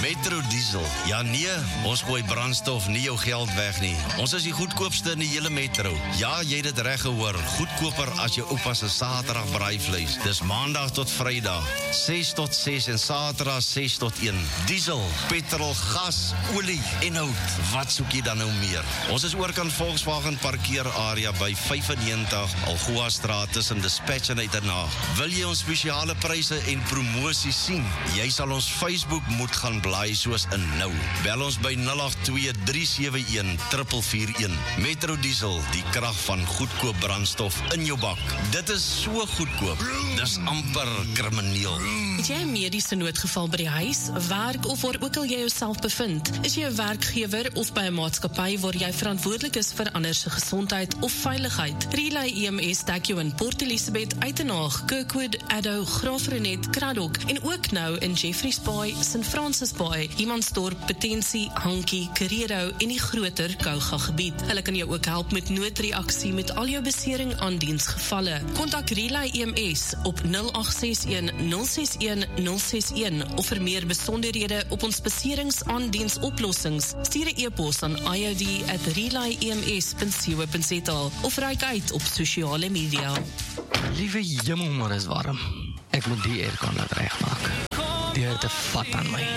Metro Diesel. Ja nee, ons gooi brandstof nie jou geld weg nie. Ons is die goedkoopste in die hele Metro. Ja, jy het dit reg gehoor. Goedkoper as jou oupa se Saterdag braaivleis. Dis Maandag tot Vrydag, 6 tot 6 en Saterdag 6 tot 1. Diesel, petrol, gas, olie en hout. Wat soek jy dan nou meer? Ons is oorkant Volkswagen parkeerarea by 95 Algoa Straat tussen Dispatch en Uiternaag. Wil jy ons spesiale pryse en promosie sien? Jy sal ons Facebook moet gaan blaai soos in nou. Bel ons by 082-371-441. Metro Diesel, die krag van goedkoop brandstof in jou bak. Dit is so goedkoop. Dis amper krimineel. Het jy 'n mediese noodgeval by die huis, werk of waar ook al jy jouself bevind? Is jy 'n werkgewer of by 'n maatskappy waar jy verantwoordelik is vir ander se gesondheid of veiligheid? Relay EMS dek jou in Port Elizabeth, Uiternaag, Kirkwood, Addo, Graafrenet, Kraddock en ook nou in Jeffreys Bay, St. Francis Bay, Humansdorp, Potensie, Hankie, Carrero en die groter Kouga gebied. Hulle kan jou ook help met noodreaksie met al jou besering aan diensgevalle. Kontak Relay EMS op 0861 061 061 of vir meer besonderhede op ons beseringsaandiensoplossings. Stuur 'n e-pos aan iod@relayems.co.za of reik uit op sosiale media. Liewe jemmel, maar is warm. Ek moet die aircon laat regmaak. Die hitte vat aan my.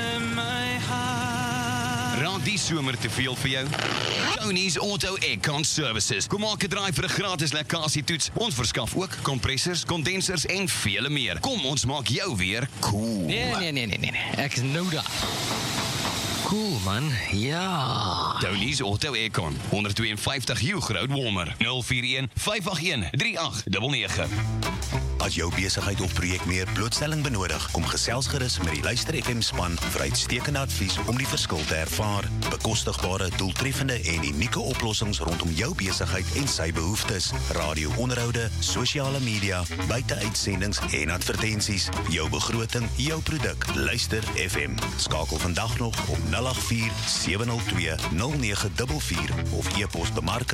Raak die somer te veel vir jou? Tony's Auto Aircon Services. Kom maak 'n draai vir 'n gratis lekkasietoets. Ons verskaf ook kompressors, kondensers en vele meer. Kom, ons maak jou weer cool. Nee. Ek is nou daar. Cool, man. Ja. Tony's Auto Aircon. 152 Hugh Road, Walmer. 041-581-3899. As jou besigheid of projek meer blootstelling benodig, kom gesels gerus met die Luister FM span vir uitstekende advies om die verskil te ervaar. Bekostigbare, doeltreffende en unieke oplossings rondom jou besigheid en sy behoeftes. Radio-onderhoude, sosiale media, buiteuitsendings en advertensies. Jou begroting, jou produk. Luister FM. Skakel vandag nog op 084-702-0944 of e-pos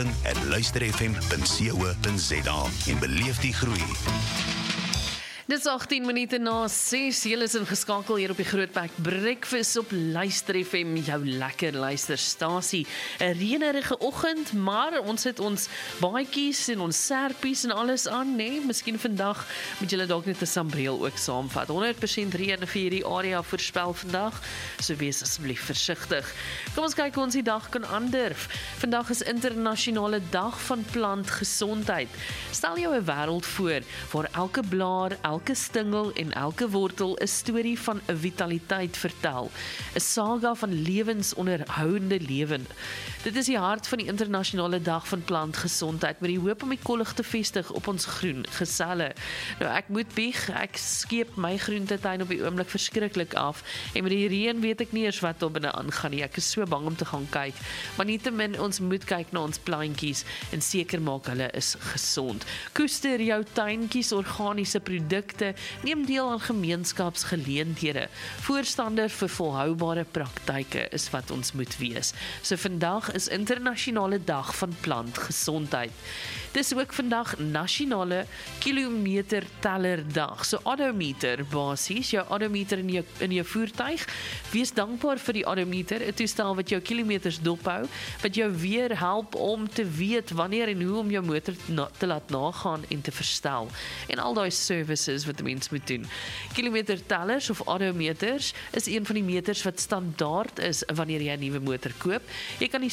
bemarking@luisterfm.co.za en beleef die groei. Dit is 18 minute na 6. Julle is ingeskakel hier op die Grootbek Breakfast op Luister FM, jou lekker luisterstasie. 'n Reënerige oggend, maar ons het ons baadjies en ons serpies en alles aan, nee. Miskien vandag moet julle dalk net 'n sambreel ook saamvat. 100% reën vir hierdie area voorspel vandag, so wees asseblief versigtig. Kom ons kyk hoe ons die dag kan aandurf. Vandag is internasionale dag van plantgesondheid. Stel jou 'n wêreld voor waar elke blaar, elke stingel en elke wortel 'n storie van 'n vitaliteit vertel. 'n Saga van lewensonderhoudende lewen. Dit is die hart van die internasionale dag van plantgesondheid met die hoop om die kollig te vestig op ons groen geselle. Nou ek moet bieg, ek skeep my groentetuin op die oomblik verskriklik af en met die reën weet ek nie eers wat daar binne aangaan nie. Ek is so bang om te gaan kyk. Maar nietemin ons moet kyk na ons plantjies en seker maak hulle is gesond. Koester jou tuintjies, organiese produkte, neem deel aan gemeenskapsgeleenthede. Voorstander vir volhoubare praktyke is wat ons moet wees. So vandag is internasionale dag van plantgesondheid. Dis ook vandag nasionale kilometertellerdag. So odometer basies, jou odometer in jou voertuig. Wees dankbaar vir die odometer, 'n toestel wat jou kilometers dophou, wat jou weer help om te weet wanneer en hoe om jou motor te laat nagaan en te verstel. En al daai services wat 'n mens moet doen. Kilometertellers of odometers is een van die meters wat standaard is wanneer jy 'n nuwe motor koop. Jy kan die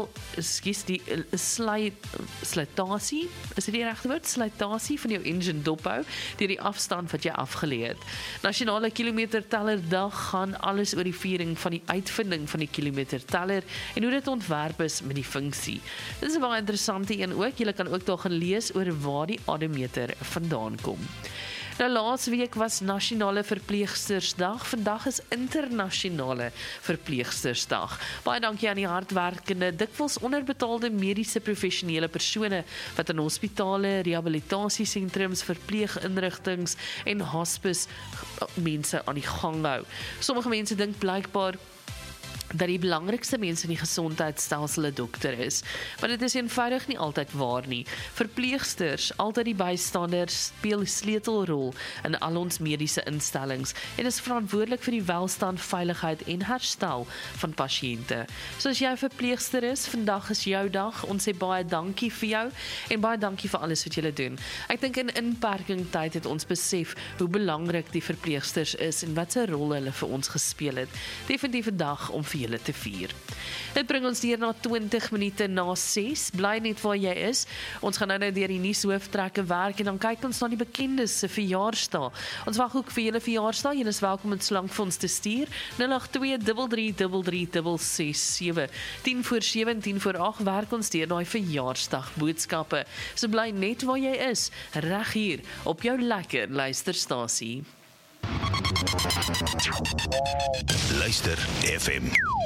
slytasie, is dit die regte woord? Slytasie van jou engine dophou deur die afstand wat jy afgelê het. Nasionale kilometertellerdag gaan alles oor die viering van die uitvinding van die kilometerteller en hoe dit ontwerp is met die funksie. Dit is 'n baie interessante een ook. Jy kan ook daar gaan lees oor waar die odometer vandaan kom. Nou laasweek was Nasionale Verpleegstersdag, vandag is Internasionale Verpleegstersdag. Baie dankie aan die hardwerkende, dikwels onderbetaalde mediese professionele persone wat in hospitale, rehabilitasiesentrums, verpleeginrigtings en hospice mense aan die gang hou. Sommige mense dink blykbaar dat die belangrikste mens in die gesondheidsstelsel 'n dokter is, maar dit is eenvoudig nie altyd waar nie. Verpleegsters, altyd die bystanders, speel 'n sleutelrol in al ons mediese instellings en is verantwoordelik vir die welstand, veiligheid en herstel van pasiënte. So as jy 'n verpleegster is, vandag is jou dag. Ons sê baie dankie vir jou en baie dankie vir alles wat julle doen. Ek dink in inperkingtyd het ons besef hoe belangrik die verpleegsters is en wat 'n rol hulle vir ons gespeel het. Definitief 'n dag om vir julle te vier. Dit bring ons hier na 20 minute na 6. Bly net waar jy is. Ons gaan nou deur die nuushooftrekke werk en dan kyk ons na die bekendes se verjaarsdae. Ons wag ook vir julle verjaarsdae. Julle is welkom om slank vir ons te stuur. 082333367. 10 voor 7 en 10 voor 8 werk ons deur daai verjaarsdag boodskappe. So bly net waar jy is, reg hier op jou lekker luisterstasie. Luister FM.